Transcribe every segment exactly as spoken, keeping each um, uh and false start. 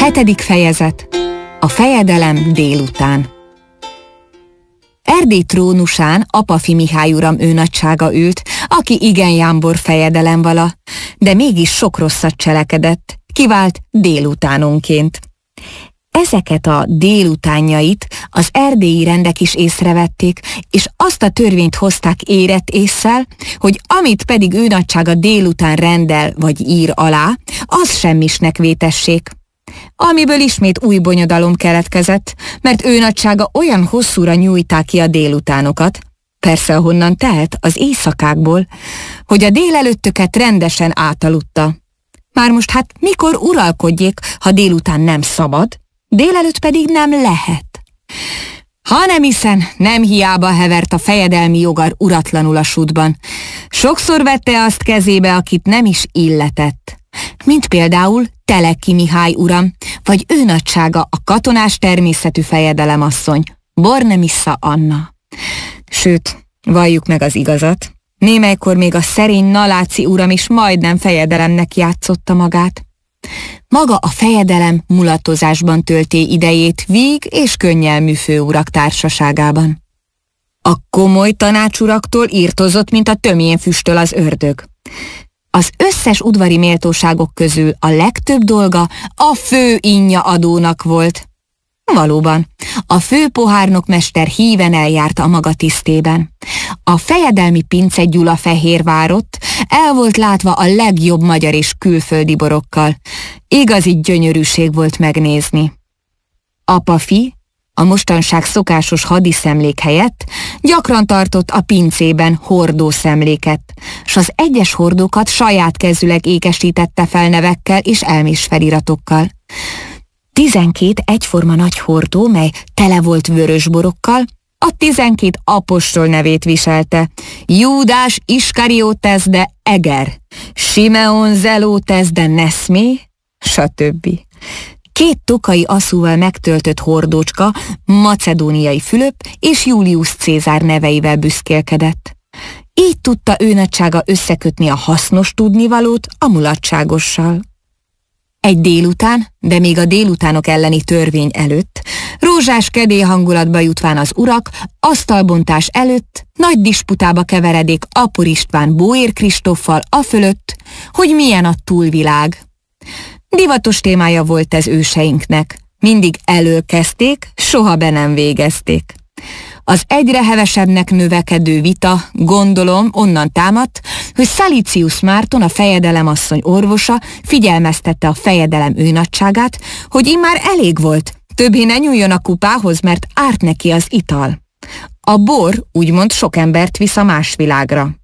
Hetedik fejezet. A fejedelem délután. Erdély trónusán Apafi Mihály uram őnagysága ült, aki igen jámbor fejedelem vala, de mégis sok rosszat cselekedett, kivált délutánonként. Ezeket a délutánjait az erdélyi rendek is észrevették, és azt a törvényt hozták érett ésszel, hogy amit pedig őnagysága délután rendel vagy ír alá, az semmisnek vétessék. Amiből ismét új bonyodalom keletkezett, mert őnagysága olyan hosszúra nyújták ki a délutánokat, persze ahonnan telt, az éjszakákból, hogy a délelőttöket rendesen átaludta. Már most hát mikor uralkodjék, ha délután nem szabad, délelőtt pedig nem lehet. Hanem hiszen nem hiába hevert a fejedelmi jogar uratlanul a sudban. Sokszor vette azt kezébe, akit nem is illetett. Mint például Teleki Mihály uram, vagy őnagysága a katonás természetű fejedelemasszony, Bornemissza Anna. Sőt, valljuk meg az igazat, némelykor még a szerény Naláci uram is majdnem fejedelemnek játszotta magát. Maga a fejedelem mulatozásban tölté idejét víg és könnyelmű főurak társaságában. A komoly tanácsuraktól írtozott, mint a tömjén füstöl az ördög. Az összes udvari méltóságok közül a legtöbb dolga a fő innya adónak volt. Valóban, a fő pohárnokmester híven eljárt a maga tisztében. A fejedelmi pince Gyulafehérvárott el volt látva a legjobb magyar és külföldi borokkal. Igazi gyönyörűség volt megnézni. Apafi a mostanság szokásos hadiszemlék helyett gyakran tartott a pincében hordószemléket, s az egyes hordókat saját kezüleg ékesítette fel nevekkel és elmés feliratokkal. Tizenkét egyforma nagy hordó, mely tele volt vörös borokkal, a tizenkét apostol nevét viselte: Júdás Iskariótesz de Eger, Simeon Zelótesz de Neszmé, stb. Két tokai aszúval megtöltött hordócska Macedóniai Fülöp és Julius Cézár neveivel büszkélkedett. Így tudta őnagysága összekötni a hasznos tudnivalót a mulatságossal. Egy délután, de még a délutánok elleni törvény előtt, rózsás kedély hangulatba jutván az urak, asztalbontás előtt nagy disputába keveredék Apor István Bóér Kristóffal afölött, hogy milyen a túlvilág. Divatos témája volt ez őseinknek. Mindig előkezdték, soha be nem végezték. Az egyre hevesebbnek növekedő vita, gondolom, onnan támadt, hogy Szalícius Márton, a fejedelemasszony orvosa figyelmeztette a fejedelem őnagyságát, hogy immár elég volt, többé ne nyúljon a kupához, mert árt neki az ital. A bor úgymond sok embert visz a más világra.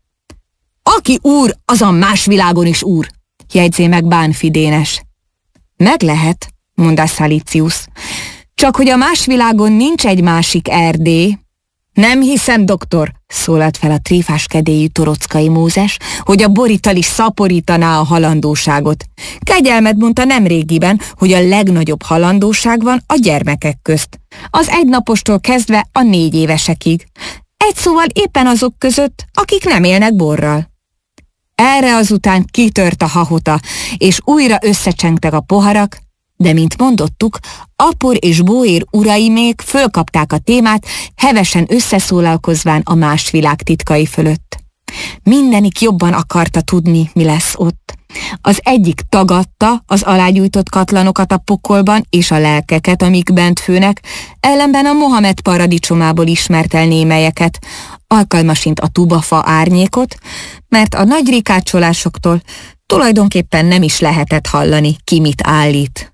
Aki úr, az a más világon is úr, jegyzé meg Bánffy Dénes. Meg lehet, mondta Szalícius, csak hogy a más világon nincs egy másik Erdély. Nem hiszem, doktor, szólalt fel a tréfás kedélyű Torockai Mózes, hogy a borital is szaporítaná a halandóságot. Kegyelmed mondta nemrégiben, hogy a legnagyobb halandóság van a gyermekek közt. Az egynapostól kezdve a négy évesekig. Egy szóval éppen azok között, akik nem élnek borral. Erre azután kitört a hahota, és újra összecsengtek a poharak, de mint mondottuk, Apor és Bóér urai még fölkapták a témát, hevesen összeszólalkozván a más világ titkai fölött. Mindenik jobban akarta tudni, mi lesz ott. Az egyik tagadta az alágyújtott katlanokat a pokolban és a lelkeket, amik bent főnek, ellenben a Mohamed paradicsomából ismert el némelyeket, alkalmasint a tubafa árnyékot, mert a nagy rikácsolásoktól tulajdonképpen nem is lehetett hallani, ki mit állít.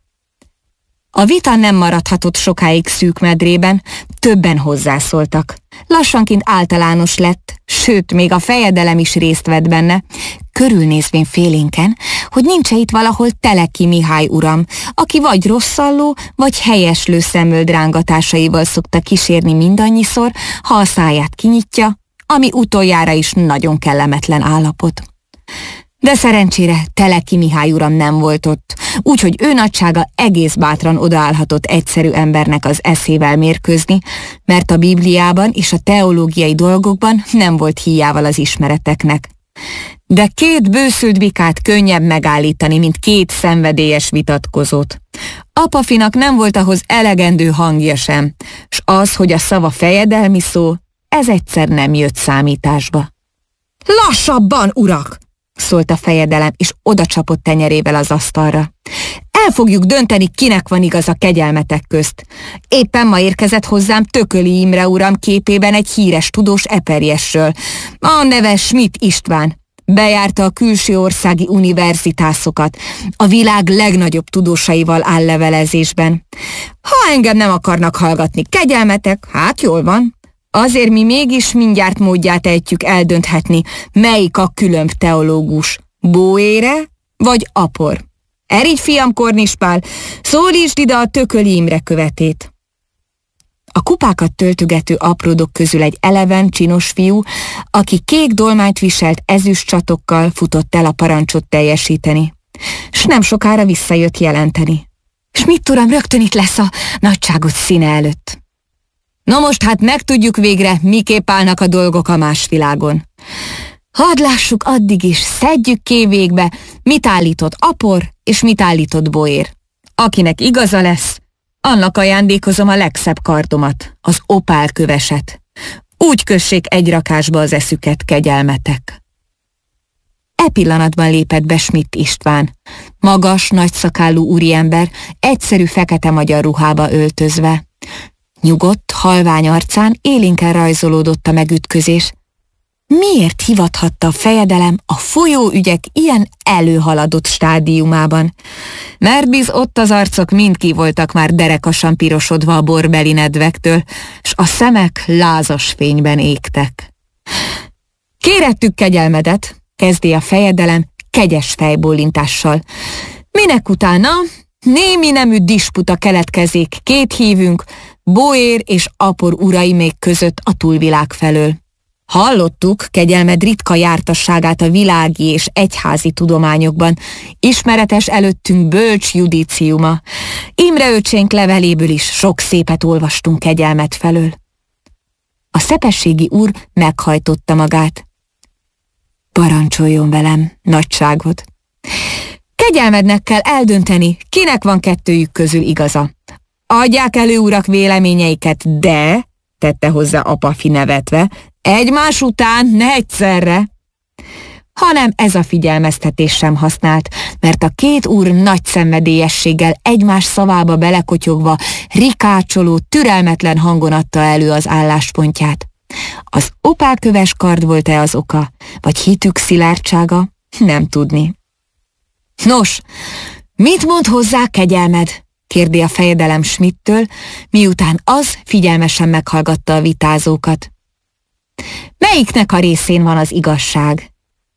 A vita nem maradhatott sokáig szűk medrében, többen hozzászóltak. Lassanként általános lett, sőt, még a fejedelem is részt vett benne, körülnézvén félénken, hogy nincs-e itt valahol Teleki Mihály uram, aki vagy rosszalló, vagy helyeslő szemöldrángatásaival szokta kísérni mindannyiszor, ha a száját kinyitja, ami utoljára is nagyon kellemetlen állapot. De szerencsére Teleki Mihály uram nem volt ott, úgyhogy őnagysága egész bátran odaállhatott egyszerű embernek az eszével mérkőzni, mert a Bibliában és a teológiai dolgokban nem volt híjával az ismereteknek. De két bőszült bikát könnyebb megállítani, mint két szenvedélyes vitatkozót. Apafinak nem volt ahhoz elegendő hangja sem, s az, hogy a szava fejedelmi szó, ez egyszer nem jött számításba. Lassabban, urak! Szólt a fejedelem, és odacsapott tenyerével az asztalra. El fogjuk dönteni, kinek van igaz a kegyelmetek közt. Éppen ma érkezett hozzám Tököli Imre uram képében egy híres tudós eperjesről. A neve Schmidt István. Bejárta a külső országi univerzitászokat. A világ legnagyobb tudósaival áll levelezésben. Ha engem nem akarnak hallgatni kegyelmetek, hát jól van. Azért mi mégis mindjárt módját ejtjük eldönthetni, melyik a különb teológus. Boére vagy Apor? Erigy, fiam, Kornispál, szólítsd ide a Tököli Imre követét. A kupákat töltögető apródok közül egy eleven, csinos fiú, aki kék dolmányt viselt ezüst csatokkal, futott el a parancsot teljesíteni. S nem sokára visszajött jelenteni. Schmidt uram rögtön itt lesz a nagyságot színe előtt. No most hát megtudjuk végre, miképp állnak a dolgok a más világon. Hadd lássuk addig is, szedjük kévékbe, mit állított Apor, és mit állított Boér. Akinek igaza lesz, annak ajándékozom a legszebb kardomat, az opálköveset. Úgy kössék egy rakásba az eszüket, kegyelmetek. E pillanatban lépett be Schmidt István, magas, nagyszakálú úriember, egyszerű fekete magyar ruhába öltözve. Nyugodt, halvány arcán élénken rajzolódott a megütközés. Miért hivathatta a fejedelem a folyóügyek ilyen előhaladott stádiumában? Mert biz ott az arcok mind ki voltak már derekasan pirosodva a borbeli nedvektől, s a szemek lázas fényben égtek. Kérettük kegyelmedet, kezdi a fejedelem kegyes fejbólintással. Minek utána némi nemű disputa keletkezik két hívünk, Boér és Apor urai még között a túlvilág felől. Hallottuk kegyelmed ritka jártasságát a világi és egyházi tudományokban, ismeretes előttünk bölcs judíciuma. Imre öcsénk leveléből is sok szépet olvastunk kegyelmed felől. A szepességi úr meghajtotta magát. Parancsoljon velem, nagyságod. Kegyelmednek kell eldönteni, kinek van kettőjük közül igaza. Adják elő, urak, véleményeiket, de, tette hozzá Apafi nevetve, egymás után, ne egyszerre. Hanem ez a figyelmeztetés sem használt, mert a két úr nagy szenvedélyességgel egymás szavába belekotyogva, rikácsoló, türelmetlen hangon adta elő az álláspontját. Az opálköves kard volt-e az oka, vagy hitük szilárdsága? Nem tudni. Nos, mit mond hozzá kegyelmed? Kérdi a fejedelem Schmidttől, miután az figyelmesen meghallgatta a vitázókat. Melyiknek a részén van az igazság?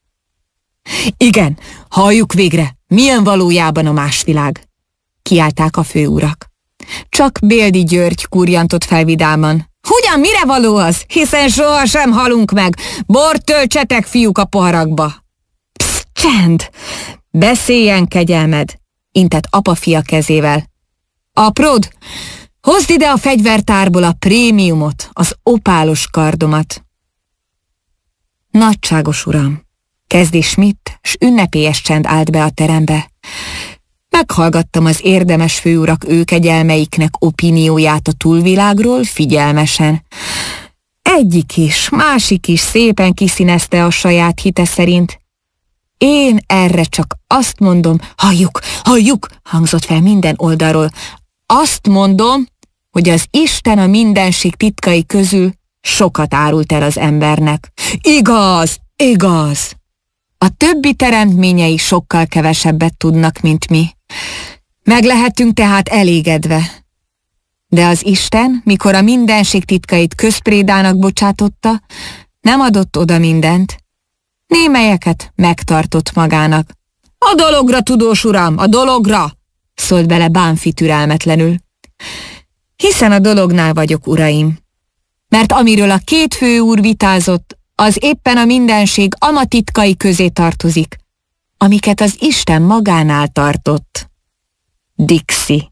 Igen, halljuk végre, milyen valójában a másvilág, kiálták a főurak. Csak Béldi György kurjantott fel vidáman. Ugyan mire való az, hiszen sohasem halunk meg, bort töltsetek, fiúk, a poharakba. Psz, csend! Beszéljen, kegyelmed, intett Apafia kezével. Apród, hozd ide a fegyvertárból a prémiumot, az opálos kardomat. Nagyságos uram, kezdi Schmidt, s ünnepélyes csend állt be a terembe. Meghallgattam az érdemes főurak őkegyelmeiknek opinióját a túlvilágról figyelmesen. Egyik is, másik is szépen kiszínezte a saját hite szerint. Én erre csak azt mondom, halljuk, halljuk, hangzott fel minden oldalról. Azt mondom, hogy az Isten a mindenség titkai közül sokat árult el az embernek. Igaz, igaz. A többi teremtményei sokkal kevesebbet tudnak, mint mi. Meg lehetünk tehát elégedve. De az Isten, mikor a mindenség titkait közprédának bocsátotta, nem adott oda mindent. Némelyeket megtartott magának. A dologra, tudós uram, a dologra! Szólt bele Bánfi türelmetlenül. Hiszen a dolognál vagyok, uraim. Mert amiről a két főúr vitázott, az éppen a mindenség ama titkai közé tartozik, amiket az Isten magánál tartott. Dixi.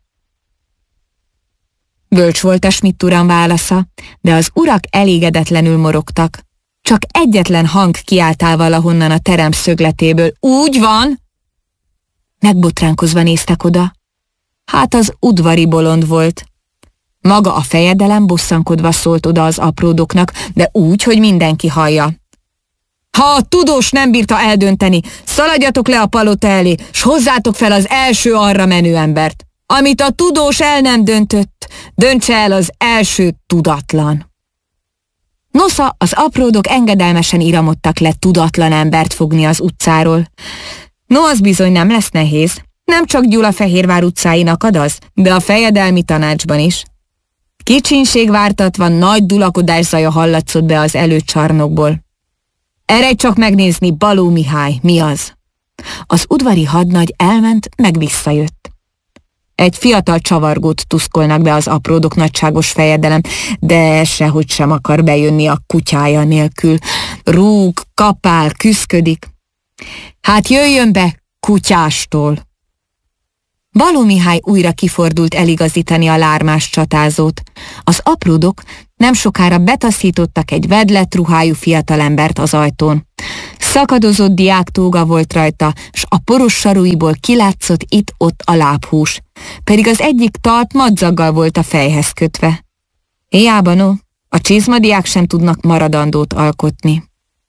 Bölcs volt a Schmidt uram válasza, de az urak elégedetlenül morogtak. Csak egyetlen hang kiáltál valahonnan a terem szögletéből. Úgy van! Megbotránkozva néztek oda. Hát az udvari bolond volt. Maga a fejedelem bosszankodva szólt oda az apródoknak, de úgy, hogy mindenki hallja. Ha a tudós nem bírta eldönteni, szaladjatok le a palota elé, s hozzátok fel az első arra menő embert. Amit a tudós el nem döntött, döntse el az első tudatlan. Nosza, az apródok engedelmesen iramodtak le tudatlan embert fogni az utcáról. No, az bizony nem lesz nehéz. Nem csak Gyulafehérvár utcáin akad az, de a fejedelmi tanácsban is. Kicsinség vártatva nagy dulakodás zaja hallatszott be az előcsarnokból. Eredj csak megnézni, Baló Mihály, mi az? Az udvari hadnagy elment, meg visszajött. Egy fiatal csavargót tuszkolnak be az apródok nagyságos fejedelem, de sehogy sem akar bejönni a kutyája nélkül. Rúg, kapál, küszködik. Hát jöjjön be kutyástól! Baló Mihály újra kifordult eligazítani a lármás csatázót. Az apródok nem sokára betaszítottak egy vedlett ruhájú fiatalembert az ajtón. Szakadozott diáktóga volt rajta, s a poros sarúiból kilátszott itt-ott a lábhús, pedig az egyik talp madzaggal volt a fejhez kötve. Hiába no, a csizmadiák sem tudnak maradandót alkotni.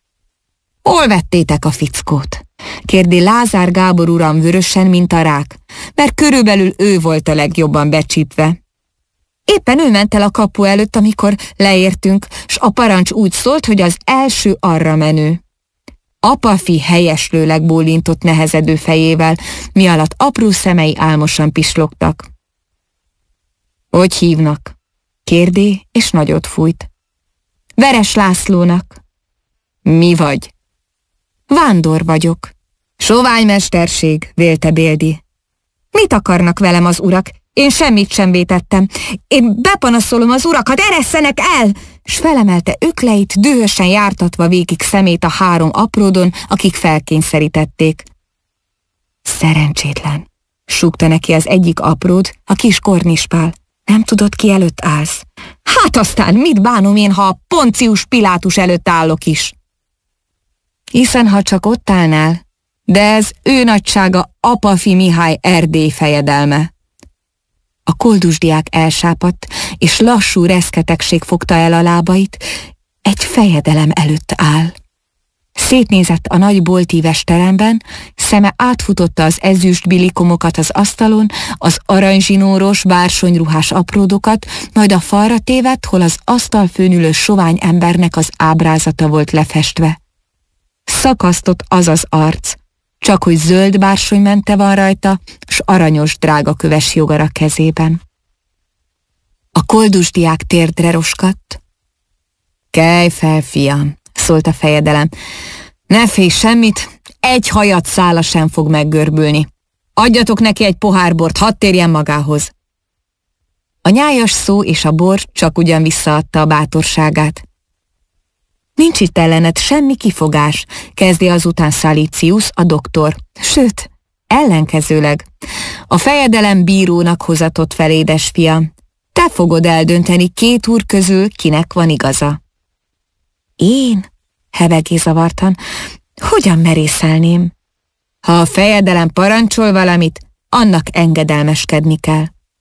Hol vettétek a fickót? Kérdi Lázár Gábor uram vörösen, mint a rák, mert körülbelül ő volt a legjobban becsípve. Éppen ő ment el a kapu előtt, amikor leértünk, s a parancs úgy szólt, hogy az első arra menő. Apafi helyeslőleg bólintott nehezedő fejével, mi alatt apró szemei álmosan pislogtak. Hogy hívnak? Kérdé, és nagyot fújt. Veres Lászlónak. Mi vagy? Vándor vagyok. Sovány mesterség, vélte Béldi. Mit akarnak velem az urak? Én semmit sem vétettem. Én bepanaszolom az urakat, eresszenek el! S felemelte ökleit, dühösen jártatva végig szemét a három apródon, akik felkényszerítették. Szerencsétlen, súgta neki az egyik apród, a kis Kornispál. Nem tudod, ki előtt állsz? Hát aztán mit bánom én, ha a Poncius Pilátus előtt állok is? Hiszen ha csak ott állnál, de ez ő nagysága Apafi Mihály Erdély fejedelme. A koldusdiák elsápadt, és lassú reszketegség fogta el a lábait, egy fejedelem előtt áll. Szétnézett a nagy boltíves teremben, szeme átfutotta az ezüst bilikomokat az asztalon, az aranyzsinóros, bársonyruhás apródokat, majd a falra tévedt, hol az asztalfőn ülő sovány embernek az ábrázata volt lefestve. Szakasztott az az arc, csak hogy zöld bársonymente van rajta, s aranyos drágaköves jogara kezében. A koldusdiák térdre roskadt. Kelj fel, fiam, szólt a fejedelem. Ne félj semmit, egy hajat szála sem fog meggörbülni. Adjatok neki egy pohár bort, hadd térjen magához. A nyájas szó és a bor csak ugyan visszaadta a bátorságát. Nincs itt ellened semmi kifogás, kezdi azután Szalíciusz, a doktor. Sőt, ellenkezőleg. A fejedelem bírónak hozatott fel, édesfiam. Te fogod eldönteni két úr közül, kinek van igaza. Én? Hebegé zavartan. Hogyan merészelném? Ha a fejedelem parancsol valamit, annak engedelmeskedni kell.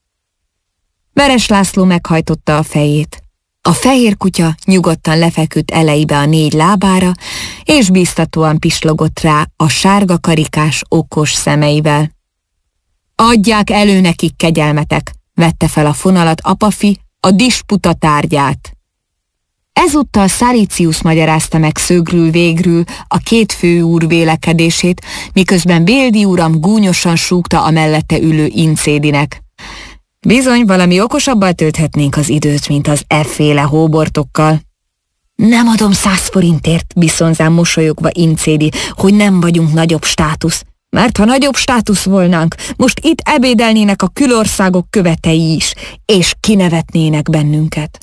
Veres László meghajtotta a fejét. A fehér kutya nyugodtan lefeküdt elejébe a négy lábára, és bíztatóan pislogott rá a sárga karikás, okos szemeivel. Adják elő nekik, kegyelmetek, vette fel a fonalat Apafi, a disputa tárgyát. Ezúttal Szalíciusz magyarázta meg szögrül végrül a két főúr vélekedését, miközben Béldi uram gúnyosan súgta a mellette ülő incédinek. Bizony, valami okosabbal tölthetnénk az időt, mint az efféle hóbortokkal. Nem adom száz forintért, biszonzám mosolyogva incédi, hogy nem vagyunk nagyobb státusz. Mert ha nagyobb státusz volnánk, most itt ebédelnének a külországok követei is, és kinevetnének bennünket.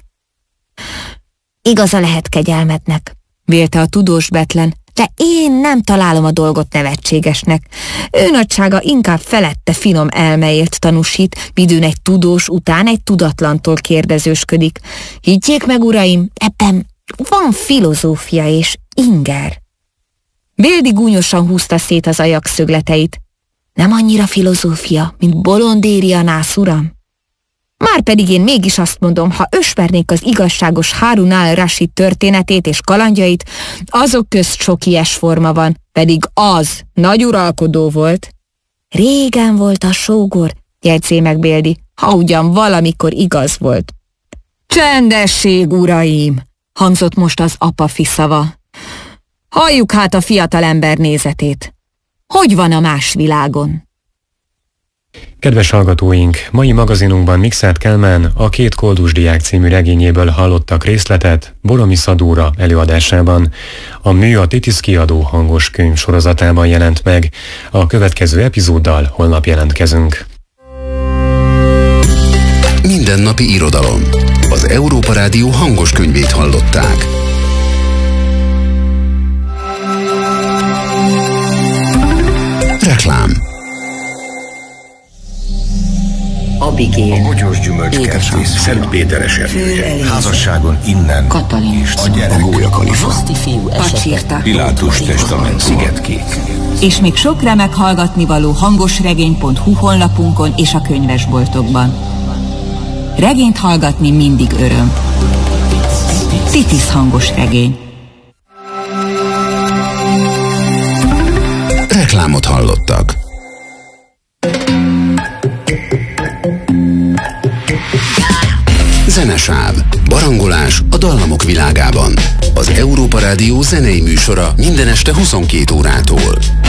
Igaza lehet kegyelmetnek, vélte a tudós Betlen, de én nem találom a dolgot nevetségesnek. Ő nagysága inkább felette finom elméért tanúsít, midőn egy tudós után egy tudatlantól kérdezősködik. Higgyék meg, uraim, ebben van filozófia és inger. Béldi gúnyosan húzta szét az ajak szögleteit. Nem annyira filozófia, mint bolondéria, nász uram? Márpedig én mégis azt mondom, ha ösmernék az igazságos Harun al-Rashid történetét és kalandjait, azok közt sok ilyes forma van, pedig az nagy uralkodó volt. Régen volt a sógor, jegyzé meg Béldi, ha ugyan valamikor igaz volt. Csendesség, uraim! Hangzott most az apa-fi szava. Halljuk hát a fiatalember nézetét. Hogy van a más világon? Kedves hallgatóink, mai magazinunkban Mikszáth Kálmán a Két koldus diák című regényéből hallottak részletet Boromi Szadóra előadásában. A Mű a Titisz kiadó hangos könyv sorozatában jelent meg. A következő epizóddal holnap jelentkezünk. Mindennapi irodalom. Az Európa Rádió hangos könyvét hallották. Reklám. Abigél, a Bogyós Gyümölcskertész, Szent Péter esernyője, házasságon innen, Katalin, a gyerek, a Gólya-Kalifa, Pacsirta, Pilátus testament, Szigetkék. És még sok remek hallgatnivaló hangosregény pont hu honlapunkon és a könyvesboltokban. Regényt hallgatni mindig öröm. Titisz hangos regény. Reklámot hallottak. Zenesáv. Barangolás a dallamok világában. Az Európa Rádió zenei műsora minden este huszonkét órától.